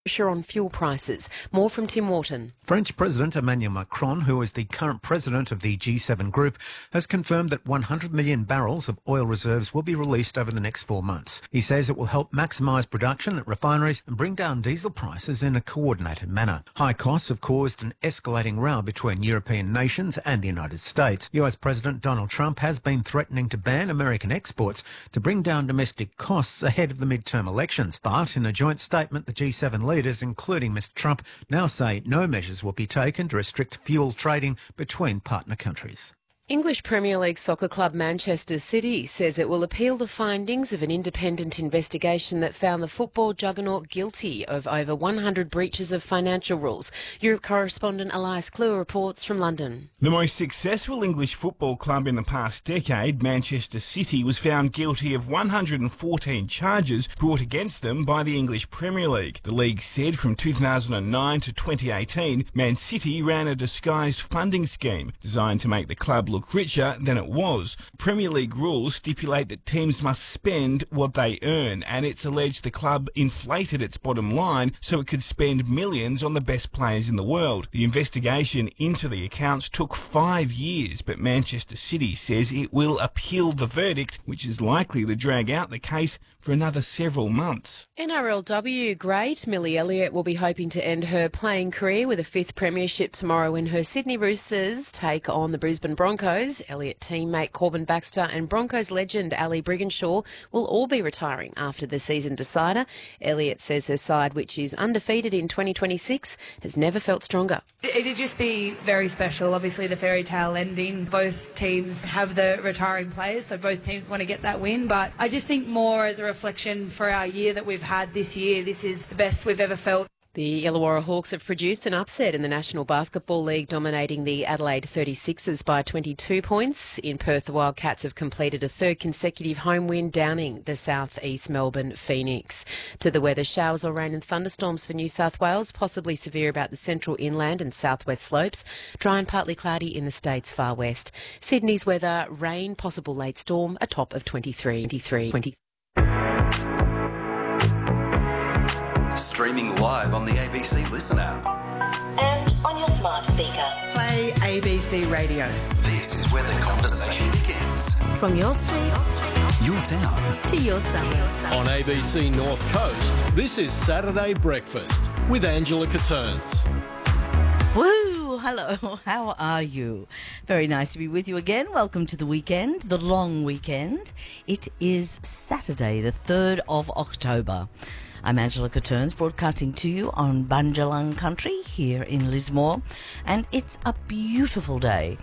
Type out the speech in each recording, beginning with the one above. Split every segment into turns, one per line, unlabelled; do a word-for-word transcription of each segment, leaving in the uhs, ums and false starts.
Pressure on fuel prices. More from Tim Wharton.
French President Emmanuel Macron, who is the current president of the G seven group, has confirmed that one hundred million barrels of oil reserves will be released over the next four months. He says it will help maximise production at refineries and bring down diesel prices in a coordinated manner. High costs have caused an escalating row between European nations and the United States. U S President Donald Trump has been threatening to ban American exports to bring down domestic costs ahead of the midterm elections. But in a joint statement, the G seven leaders, including Mister Trump, now say no measures will be taken to restrict fuel trading between partner countries.
English Premier League soccer club Manchester City says it will appeal the findings of an independent investigation that found the football juggernaut guilty of over one hundred breaches of financial rules. Europe correspondent Elias Kluwer reports from London.
The most successful English football club in the past decade, Manchester City, was found guilty of one hundred fourteen charges brought against them by the English Premier League. The league said from two thousand nine to twenty eighteen, Man City ran a disguised funding scheme designed to make the club look richer than it was. Premier League rules stipulate that teams must spend what they earn, and it's alleged the club inflated its bottom line so it could spend millions on the best players in the world. The investigation into the accounts took five years, but Manchester City says it will appeal the verdict, which is likely to drag out the case for another several months.
N R L W great Millie Elliott will be hoping to end her playing career with a fifth premiership tomorrow when her Sydney Roosters take on the Brisbane Broncos. Elliott teammate Corbin Baxter and Broncos legend Ali Brigginshaw will all be retiring after the season decider. Elliott says her side, which is undefeated in twenty twenty-six, has never felt stronger.
It'd just be very special. Obviously, the fairy tale ending. Both teams have the retiring players, so both teams want to get that win. But I just think more as a reflection for our year that we've had this year. This is the best we've ever felt.
The Illawarra Hawks have produced an upset in the National Basketball League, dominating the Adelaide thirty-sixers by twenty-two points. In Perth, the Wildcats have completed a third consecutive home win, downing the South East Melbourne Phoenix. To the weather, showers or rain and thunderstorms for New South Wales, possibly severe about the central inland and southwest slopes. Dry and partly cloudy in the state's far west. Sydney's weather, rain, possible late storm, a top of twenty-three. twenty-three. twenty.
Streaming live on the A B C Listen app.
And on your smart speaker.
Play A B C Radio.
This is where the conversation begins.
From your street,
Your town.
to your suburb.
On A B C North Coast, this is Saturday Breakfast with Angela Catterns.
Woo! Hello, how are you? Very nice to be with you again. Welcome to the weekend, the long weekend. It is Saturday, the third of October. I'm Angela Catterns, broadcasting to you on Bunjalung Country here in Lismore, and it's a beautiful day.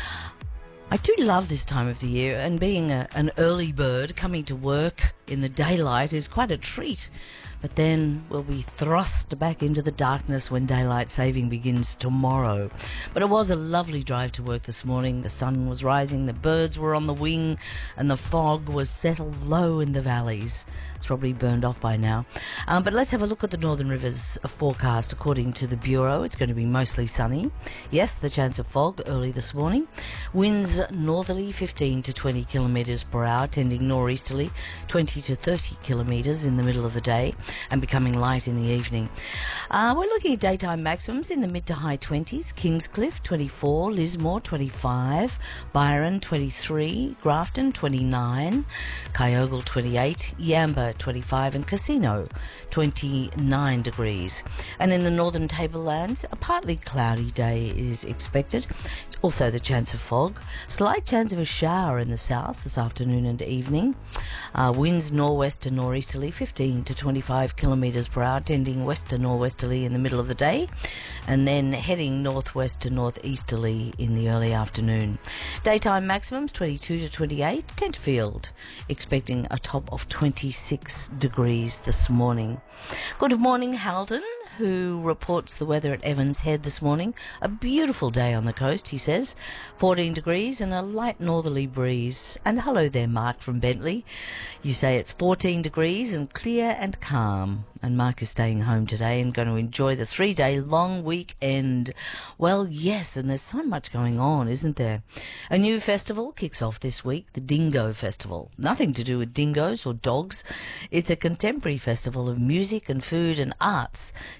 I do love this time of the year, and being a, an early bird coming to work in the daylight is quite a treat. But then we'll be thrust back into the darkness when daylight saving begins tomorrow. But it was a lovely drive to work this morning. The sun was rising, the birds were on the wing, and the fog was settled low in the valleys. It's probably burned off by now. Um, but let's have a look at the Northern Rivers forecast. According to the Bureau, it's going to be mostly sunny. Yes, the chance of fog early this morning. Winds northerly fifteen to twenty kilometres per hour, tending northeasterly twenty to thirty kilometres in the middle of the day, and becoming light in the evening. Uh, we're looking at daytime maximums in the mid to high twenties. Kingscliff twenty-four, Lismore twenty-five, Byron twenty-three, Grafton twenty-nine, Kyogle twenty-eight, Yamba twenty-five, and Casino twenty-nine degrees. And in the northern tablelands, a partly cloudy day is expected. Also the chance of fog. Slight chance of a shower in the south this afternoon and evening. Uh, winds northwest to northeasterly fifteen to twenty-five kilometres per hour, tending west to northwesterly in the middle of the day, and then heading northwest to northeasterly in the early afternoon. Daytime maximums twenty-two to twenty-eight. Tenterfield expecting a top of twenty-six degrees this morning. Good morning, Halden, who reports the weather at Evans Head this morning. A beautiful day on the coast, he says. fourteen degrees and a light northerly breeze. And hello there, Mark from Bentley. You say it's fourteen degrees and clear and calm. And Mark is staying home today and going to enjoy the three-day long weekend. Well, yes, and there's so much going on, isn't there? A new festival kicks off this week, the Dingo Festival. Nothing to do with dingoes or dogs. It's a contemporary festival of music and food and arts